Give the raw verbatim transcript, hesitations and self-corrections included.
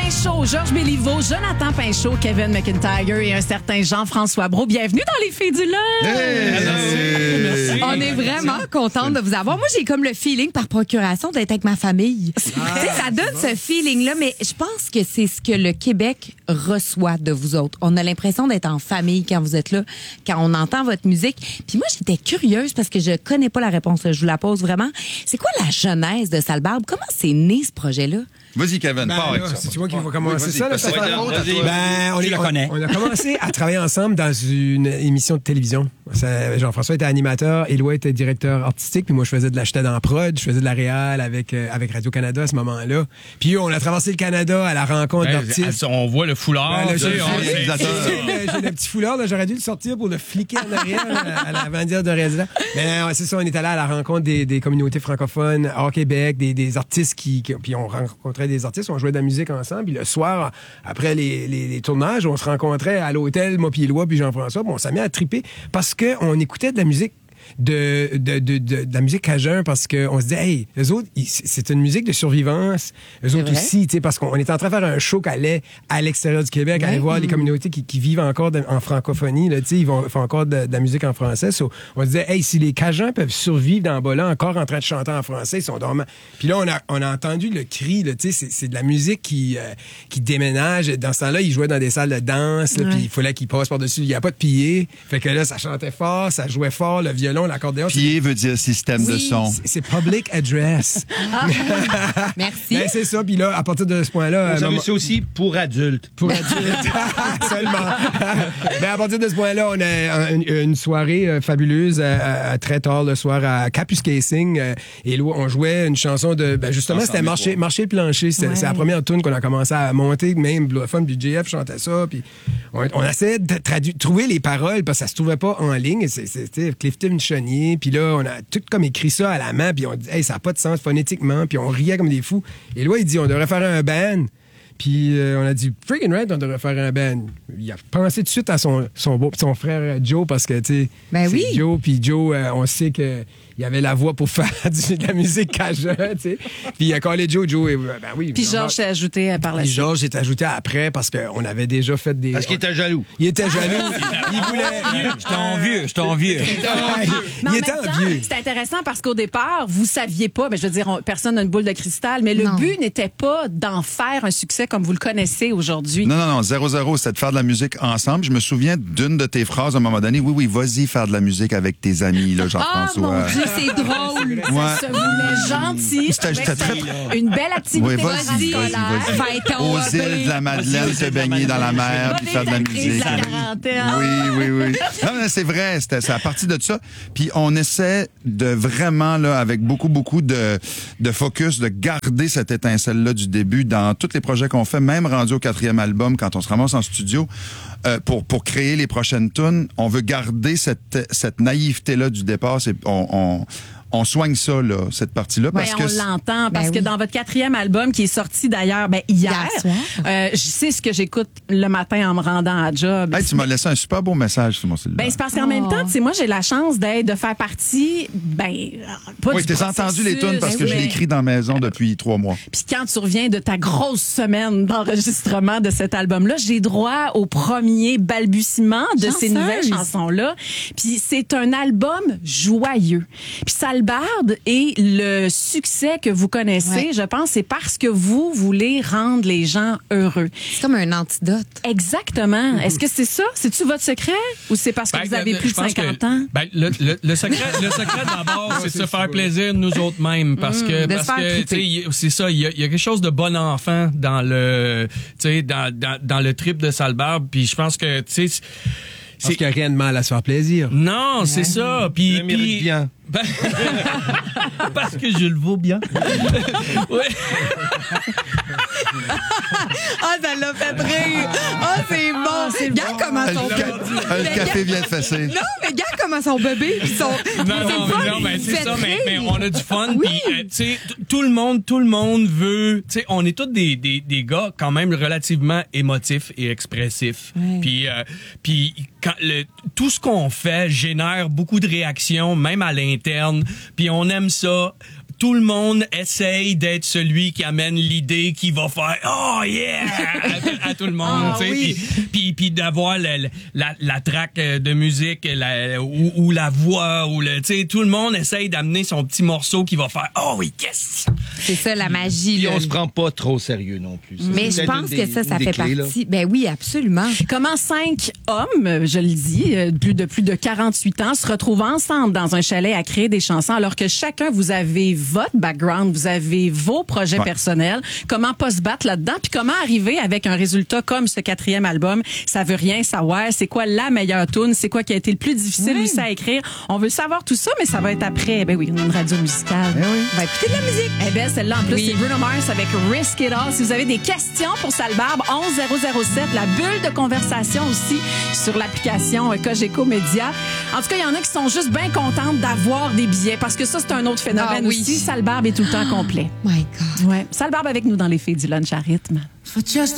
Pinchot, Georges Béliveau, Jonathan Pinchot, Kevin McIntyre et un certain Jean-François Brault. Bienvenue dans les Filles du Lunch! Hey! Merci. On est vraiment contente de vous avoir. Moi, j'ai comme le feeling par procuration d'être avec ma famille. Ah, tu sais, ça donne ce feeling-là, mais je pense que c'est ce que le Québec reçoit de vous autres. On a l'impression d'être en famille quand vous êtes là, quand on entend votre musique. Puis moi, j'étais curieuse parce que je connais pas la réponse. Je vous la pose vraiment. C'est quoi la genèse de Sale Barbe? Comment c'est né, ce projet-là? Vas-y, Kevin, ben, pars avec là, ça. C'est tu vois qu'il va commencer oui, ça. Là, c'est ça pas fait... faute à toi. Ben, on, est, on, on a commencé à travailler ensemble dans une émission de télévision. Ça, Jean-François était animateur, Éloi était directeur artistique, puis moi, je faisais de la j'étais dans la prod, je faisais de la réal avec, euh, avec Radio-Canada à ce moment-là. Puis on a traversé le Canada à la rencontre ben, d'artistes. On voit le foulard. Ben, là, tu sais, j'ai, on- j'ai, j'ai, j'ai le petit foulard, là, j'aurais dû le sortir pour le fliquer en arrière à, à la bandière de résident. Mais ouais, c'est ça, on est allé à la rencontre des, des communautés francophones hors Québec, des, des artistes qui, qui... Puis on rencontrait des artistes, on jouait de la musique ensemble. Puis le soir, après les, les, les tournages, on se rencontrait à l'hôtel, moi puis Éloi puis Jean-François. Puis on s'est mis à triper parce qu'on écoutait de la musique de, de, de, de, de la musique cajun parce qu'on se dit, hey, eux autres, ils, c'est une musique de survivance. Eux autres vrai? aussi, tu sais, parce qu'on était en train de faire un show qui allait à l'extérieur du Québec, Ouais. aller voir les communautés qui, qui vivent encore de- en francophonie, là, tu sais, ils vont faire encore de, de la musique en français. So, on se disait, hey, si les Cajuns peuvent survivre dans Bas-là, encore en train de chanter en français, ils sont dormants. Puis là, on a, on a entendu le cri, là, tu sais, c'est, c'est de la musique qui, euh, qui déménage. Dans ce temps-là, ils jouaient dans des salles de danse, là, Ouais. puis il fallait qu'ils passent par-dessus. Il n'y a pas de pilier. Fait que là, ça chantait fort, ça jouait fort, le violon, l'accordéon. Pied veut dire système de son. C'est, c'est public address. Merci. Ben, c'est ça. Puis là, à partir de ce point-là, Vous euh, avez maman- ça aussi pour adultes. pour adultes. Seulement. Ben, à partir de ce point-là, on a une, une soirée euh, fabuleuse euh, à très tard le soir à Capus Casing. Euh, et là, on jouait une chanson de. Ben, justement, Ensemble, c'était Marcher, les Marcher le plancher. C'est, Ouais. c'est la première tune qu'on a commencé à monter. Même Blue Fun, puis J F chantait ça. Puis on, on essayait de tradu- trouver les paroles parce que ça se trouvait pas en ligne. C'est, c'est, c'était Clifton Chenier. Puis là, on a tout comme écrit ça à la main. Puis on dit, hey, ça n'a pas de sens phonétiquement. Puis on riait comme des fous. Et là, il dit, on devrait faire un band. Puis euh, on a dit, freaking right, on devrait faire un band. Il a pensé tout de suite à son, son, beau, son frère euh, Joe parce que, tu sais, Ben c'est oui. Joe. Puis Joe, euh, on sait que il avait la voix pour faire du- de la musique cajun, tu sais. Puis il a collé Joe, Joe, et, ben oui. Puis vraiment. Georges s'est ajouté euh, par la Puis suite. Georges s'est ajouté après parce qu'on avait déjà fait des... Parce qu'il était jaloux. Il était jaloux. Il voulait... J'étais envieux, j'étais envieux. Mais il en était même temps, envieux. c'est intéressant parce qu'au départ, vous saviez pas, mais je veux dire, on- personne n'a une boule de cristal, mais le Non. but n'était pas d'en faire un succès comme vous le connaissez aujourd'hui. Non, non, non, zéro, zéro, c'était de faire de la musique ensemble. Je me souviens d'une de tes phrases à un moment donné. Oui, oui, vas-y faire de la musique avec tes amis, là, Ah, Jean-François. mon Dieu, c'est drôle. Ouais. Ça se voulait gentil. C'était- avec j'étais très- Une belle activité Oui, vas-y, vas-y, scolaire. vas-y. Va être Aux en îles de la Madeleine, Vas-y, se aux îles de la baigner dans la mer, Va puis faire de la vite, ta crise musique. de la quarantaine. Oui, oui, oui. Non, mais c'est vrai, c'était, c'est à partir de ça. Puis on essaie de vraiment, là, avec beaucoup, beaucoup de, de focus, de garder cette étincelle-là du début dans tous les projets qu'on fait, même rendu au quatrième album, quand on se ramasse en studio, euh, pour, pour créer les prochaines tunes. On veut garder cette, cette naïveté-là du départ. C'est, on, on, on soigne ça, là, cette partie-là, Oui, parce on que c'est- l'entend, parce Ben que oui. dans votre quatrième album, qui est sorti d'ailleurs ben, hier, Hier soir. euh, je sais ce que j'écoute le matin en me rendant à job. Hey, tu m'as laissé un super beau message sur mon cellulaire. Ben, c'est parce qu'en même temps, tu sais, moi, j'ai la chance d'être, de faire partie, ben, euh, pas oui, du t'es entendu les tunes parce processus, que je l'ai mais- écrit dans la maison depuis trois mois. Puis quand tu reviens de ta grosse semaine d'enregistrement de cet album-là, j'ai droit au premier balbutiement de ces Chanceuse. nouvelles chansons-là. Puis c'est un album joyeux. Puis Salbarde et le succès que vous connaissez, Ouais. je pense, c'est parce que vous voulez rendre les gens heureux. C'est comme un antidote. Exactement. Est-ce que c'est ça? C'est-tu votre secret? Ou c'est parce que Ben, vous avez euh, plus je de pense cinquante que- ans? Ben, le, le, le secret, le secret d'abord, c'est de se faire plaisir nous autres mêmes, parce que, de se parce faire que, tu triper. sais, y- c'est ça, il y, a- il y a quelque chose de bon enfant dans le, tu sais, dans, dans, dans le trip de Salbarbe, puis je pense que, tu sais, Parce qu'il n'y a rien de mal à se faire plaisir. non, c'est ça. Puis, Je le mérite puis- bien. Ben, parce que je le vaux bien. Oui. Ah, ça l'a fait rire. Ah, c'est bon. Regarde comment Le, son ca- bébé. le café vient de fesser. Non, mais regarde comment son bébé puis son. Non, c'est non, le fun, mais non, mais il c'est fait ça, mais, mais rire. on a du fun. Oui. Puis, euh, tu sais, t- tout le monde, tout le monde veut. Tu sais, on est tous des, des, des gars quand même relativement émotifs et expressifs. Ouais. Puis, euh, puis quand le, tout ce qu'on fait génère beaucoup de réactions, même à l'interne. Puis on aime ça. tout le monde essaye d'être celui qui amène l'idée qui va faire oh yeah à, à tout le monde, Ah, tu sais, oui. puis puis puis d'avoir le- la la track de musique la, ou, ou la voix ou le tu sais tout le monde essaye d'amener son petit morceau qui va faire oh oui yes. C'est ça, la magie. Puis là. on se prend pas trop au sérieux non plus. Ça, Mais c'est je peut-être pense une que des- ça, ça une des fait clés, là. partie. Ben oui, absolument. Comment cinq hommes, je le dis, euh, plus de plus de quarante-huit ans, se retrouvent ensemble dans un chalet à créer des chansons, alors que chacun, vous avez votre background, vous avez vos projets Ouais. personnels. Comment pas se battre là-dedans, puis comment arriver avec un résultat comme ce quatrième album. Ça veut rien savoir. C'est quoi la meilleure tune? C'est quoi qui a été le plus difficile aussi à écrire? On veut savoir tout ça, mais ça va être après. Ben oui, on a une radio musicale. Eh oui. On va écouter de la musique. Eh bien, celle-là, en plus, Oui. c'est Bruno Mars avec Risk It All. Si vous avez des questions pour Salbarbe, onze zéro zéro sept, la bulle de conversation aussi sur l'application euh, Cogeco Média. En tout cas, il y en a qui sont juste bien contentes d'avoir des billets parce que ça, c'est un autre phénomène Ah oui. aussi. Salbarbe est tout le temps complet. My God. Ouais. Salbarbe avec nous dans les filles du lunch à rythme.